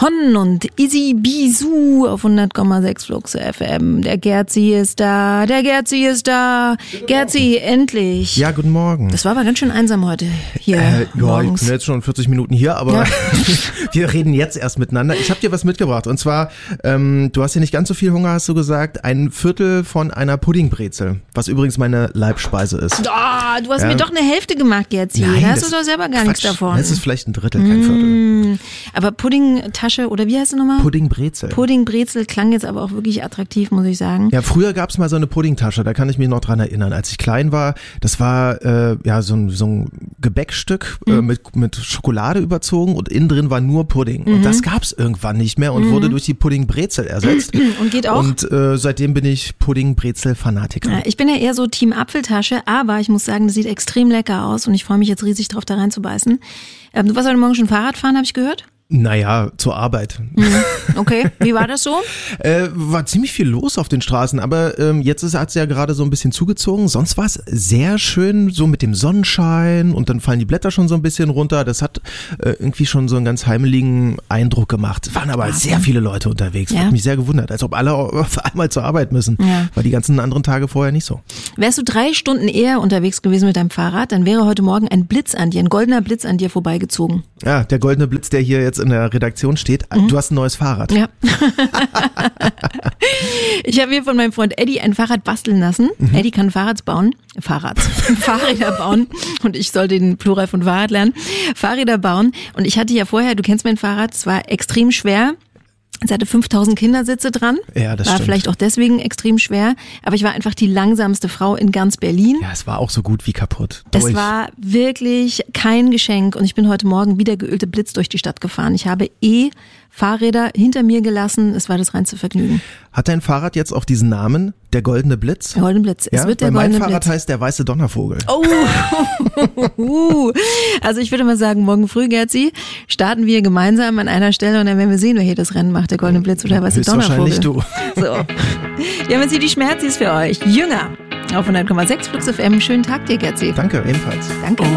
Hon und Easy Bisou auf 100,6 Flux FM. Der Gerzi ist da, Gerzi, endlich. Ja, guten Morgen. Das war aber ganz schön einsam heute hier morgens. Ich bin jetzt schon 40 Minuten hier, aber wir reden jetzt erst miteinander. Ich habe dir was mitgebracht und zwar, du hast ja nicht ganz so viel Hunger, hast du gesagt, ein Viertel von einer Puddingbrezel, was übrigens meine Leibspeise ist. Oh, du hast mir doch eine Hälfte gemacht, Gerzi. Nein, da hast du doch selber gar nichts davon. Das ist vielleicht ein Drittel, kein Viertel. Aber Puddingtasche oder wie heißt es nochmal? Puddingbrezel. Puddingbrezel klang jetzt aber auch wirklich attraktiv, muss ich sagen. Ja, früher gab's mal so eine Puddingtasche, da kann ich mich noch dran erinnern. Als ich klein war, das war so ein Gebäckstück mit Schokolade überzogen und innen drin war nur Pudding. Und das gab's irgendwann nicht mehr und wurde durch die Puddingbrezel ersetzt. Und geht auch? Und seitdem bin ich Puddingbrezel-Fanatiker. Ja, ich bin ja eher so Team Apfeltasche, aber ich muss sagen, das sieht extrem lecker aus und ich freue mich jetzt riesig drauf, da reinzubeißen. Du warst heute Morgen schon Fahrrad fahren, habe ich gehört? Naja, zur Arbeit. Okay, wie war das so? War ziemlich viel los auf den Straßen, aber jetzt hat es ja gerade so ein bisschen zugezogen. Sonst war es sehr schön, so mit dem Sonnenschein und dann fallen die Blätter schon so ein bisschen runter. Das hat irgendwie schon so einen ganz heimeligen Eindruck gemacht. Es waren aber sehr viele Leute unterwegs. Ja. Hat mich sehr gewundert, als ob alle auf einmal zur Arbeit müssen. Ja. War die ganzen anderen Tage vorher nicht so. Wärst du 3 Stunden eher unterwegs gewesen mit deinem Fahrrad, dann wäre heute Morgen ein Blitz an dir, ein goldener Blitz an dir vorbeigezogen. Ja, der goldene Blitz, der hier jetzt in der Redaktion steht. Du hast ein neues Fahrrad. Ja. Ich habe mir von meinem Freund Eddie ein Fahrrad basteln lassen. Eddie kann Fahrräder bauen und ich soll den Plural von Fahrrad lernen. Fahrräder bauen und ich hatte ja vorher, du kennst mein Fahrrad, es war extrem schwer. Es hatte 5000 Kindersitze dran. Ja, das war stimmt. Vielleicht auch deswegen extrem schwer. Aber ich war einfach die langsamste Frau in ganz Berlin. Ja, es war auch so gut wie kaputt. Es war wirklich kein Geschenk und ich bin heute Morgen wieder geölte Blitz durch die Stadt gefahren. Ich habe Fahrräder hinter mir gelassen. Es war das reinste Vergnügen. Hat dein Fahrrad jetzt auch diesen Namen, der goldene Blitz? Der goldene Blitz. Es wird der weil goldene mein Fahrrad Blitz. heißt der weiße Donnervogel. Oh, also ich würde mal sagen, morgen früh, Gerzi, starten wir gemeinsam an einer Stelle und dann werden wir sehen, wer hier das Rennen macht, der goldene Blitz oder der weiße Donnervogel. Höchstwahrscheinlich du. So. Wir haben jetzt hier die Schmerzis für euch. Jünger auf 100,6 Flux FM. Schönen Tag dir, Gerzi. Danke, ebenfalls. Danke.